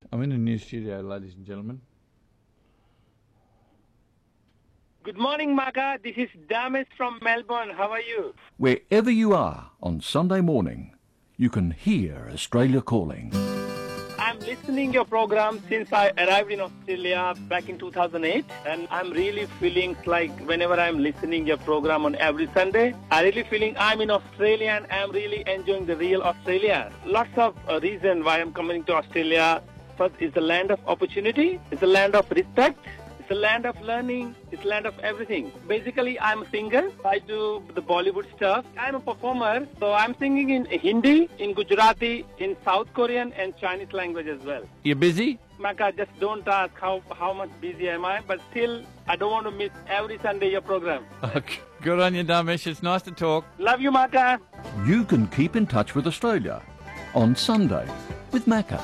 I'm in a new studio, ladies and gentlemen. Good morning, Maka. This is Damis from Melbourne. How are you? Wherever you are on Sunday morning, you can hear Australia calling. I'm listening your program since I arrived in Australia back in 2008, and I'm really feeling like whenever I'm listening your program on every Sunday, I really feeling I'm in Australia and I'm really enjoying the real Australia. Lots of reason why I'm coming to Australia. First, it's a land of opportunity. It's a land of respect. It's a land of learning. It's a land of everything. Basically, I'm a singer. I do the Bollywood stuff. I'm a performer. So I'm singing in Hindi, in Gujarati, in South Korean and Chinese language as well. You busy? Maka, just don't ask how much busy am I, but still, I don't want to miss every Sunday your program. Okay. Good on you, Damesh. It's nice to talk. Love you, Maka. You can keep in touch with Australia on Sunday with Macca.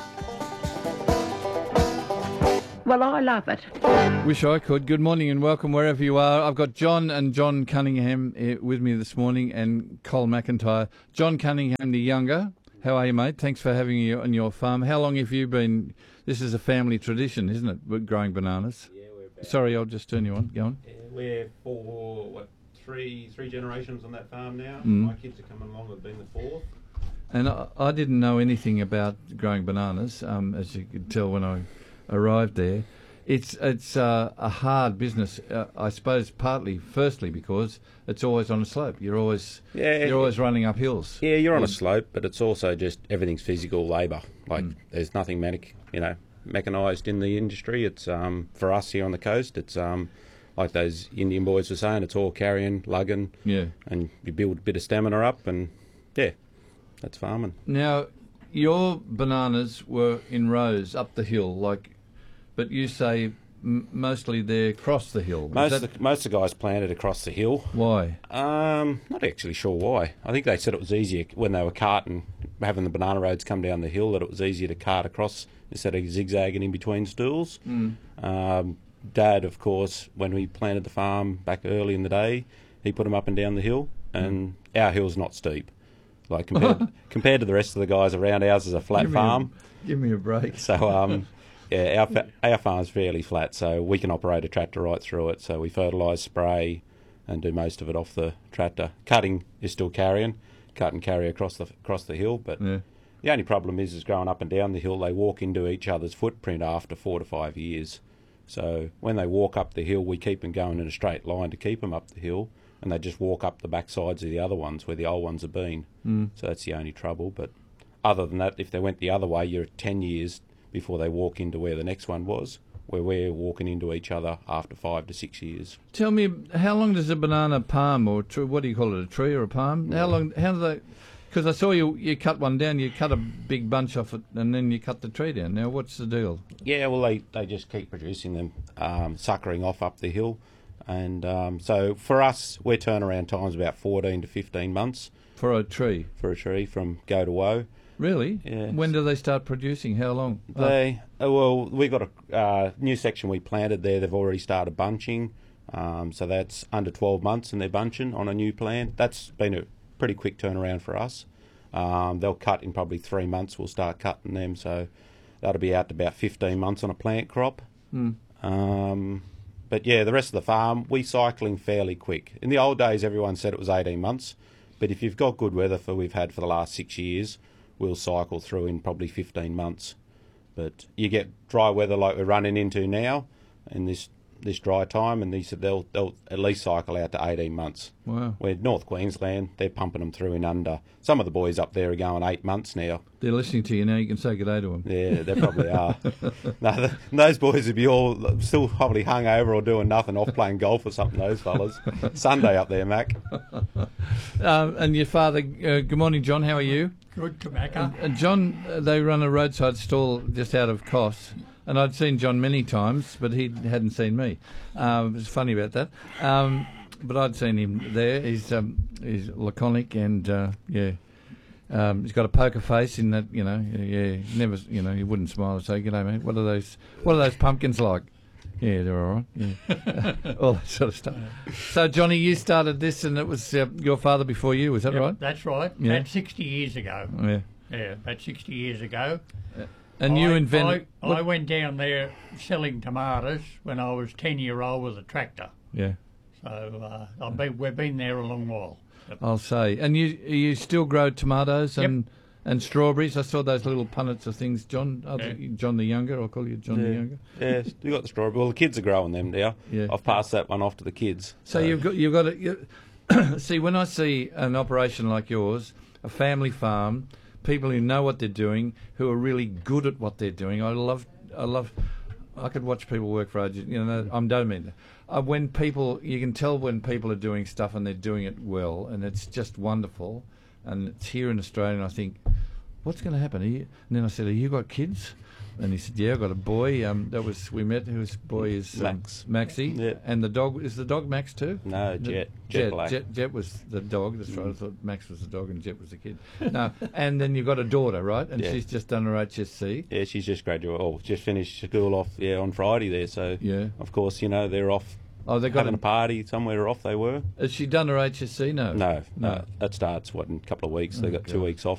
Well, I love it. Wish I could. Good morning and welcome wherever you are. I've got John and John Cunningham with me this morning and Col McIntyre. John Cunningham the younger. How are you, mate? Thanks for having you on your farm. How long have you been... This is a family tradition, isn't it, growing bananas? Yeah, we're about... Sorry, I'll just turn you on. Go on. Yeah, we're three generations on that farm now. Mm. My kids are coming along. I've been the fourth. And I didn't know anything about growing bananas, as you could tell when I arrived there. It's a hard business, I suppose. Firstly, because it's always on a slope. You're always running up hills. Yeah, you're on a slope, but it's also just everything's physical labour. There's nothing mechanised in the industry. It's for us here on the coast. It's like those Indian boys were saying. It's all carrying, lugging, and you build a bit of stamina up, and that's farming. Now, your bananas were in rows up the hill, but you say mostly they're across the hill. Most of the guys planted across the hill. Why? Not actually sure why. I think they said it was easier when they were carting, having the banana roads come down the hill, that it was easier to cart across instead of zigzagging in between stools. Dad, of course, when we planted the farm back early in the day, he put them up and down the hill, and our hill's not steep. Compared to the rest of the guys around, ours is a flat farm. Give me a break. So, our farm's fairly flat, so we can operate a tractor right through it. So we fertilise, spray, and do most of it off the tractor. Cutting is still carrying, cut and carry across the hill. But the only problem is growing up and down the hill, they walk into each other's footprint after 4 to 5 years. So when they walk up the hill, we keep them going in a straight line to keep them up the hill, and they just walk up the back sides of the other ones where the old ones have been. So that's the only trouble. But other than that, if they went the other way, you're 10 years before they walk into where the next one was, where we're walking into each other after 5 to 6 years. Tell me, how long does a banana palm, or what do you call it, a tree or a palm? How do they... Because I saw you cut one down, you cut a big bunch off it, and then you cut the tree down. Now, what's the deal? Yeah, well, they just keep producing them, suckering off up the hill. And so for us, we're turnaround time's about 14 to 15 months. For a tree? For a tree from go to woe. Really? Yeah. When do they start producing? How long? We've got a new section we planted there. They've already started bunching. So that's under 12 months and they're bunching on a new plant. That's been a pretty quick turnaround for us. They'll cut in probably 3 months. We'll start cutting them. So that'll be out to about 15 months on a plant crop. But yeah, the rest of the farm, we cycling fairly quick. In the old days, everyone said it was 18 months. But if you've got good weather we've had for the last 6 years, we'll cycle through in probably 15 months. But you get dry weather like we're running into now, in this dry time, and they said they'll at least cycle out to 18 months. Wow. Where North Queensland, they're pumping them through in under. Some of the boys up there are going 8 months now. They're listening to you now. You can say good day to them. Yeah, they probably are. No, those boys would be all still probably hungover or doing nothing, off playing golf or something, those fellas. Sunday up there, Mac. And your father, good morning, John. How are you? Good, Kamaka. And John, they run a roadside stall just out of Kos. And I'd seen John many times, but he hadn't seen me. It was funny about that. But I'd seen him there. He's laconic and he's got a poker face in that, never, he wouldn't smile and say, "G'day, mate. What are those pumpkins like?" Yeah, they're all right. Yeah. All that sort of stuff. So, Johnny, you started this, and it was your father before you. Was that right? That's right. Yeah. About 60 years ago. Yeah. Yeah, about 60 years ago. And you invented... I went down there selling tomatoes when I was 10-year-old with a tractor. Yeah, So we've been there a long while. I'll say. And you still grow tomatoes and strawberries? I saw those little punnets of things, John. John the Younger, I'll call you John the Younger. Yeah, you got the strawberry. Well, the kids are growing them now. Yeah. I've passed that one off to the kids. So you've got it. See, when I see an operation like yours, a family farm, people who know what they're doing, who are really good at what they're doing, I could watch people work for ages. You know, I don't mean that. When people, you can tell when people are doing stuff and they're doing it well, and it's just wonderful. And it's here in Australia, and I think, what's going to happen? And then I said, have you got kids? And he said, yeah, I've got a boy. We met, whose boy is Max. Maxie. Yeah. And the dog, is the dog Max too? No, Jet. Jet Black. Jet was the dog. That's right. I thought Max was the dog and Jet was the kid. No, and then you've got a daughter, right? And she's just done her HSC. Yeah, she's just graduated. Oh, just finished school off. Yeah, on Friday there. So of course, you know, they're off. Oh, they got having a party somewhere off. They were. Has she done her HSC? No. No. That starts in a couple of weeks. They got 2 weeks off.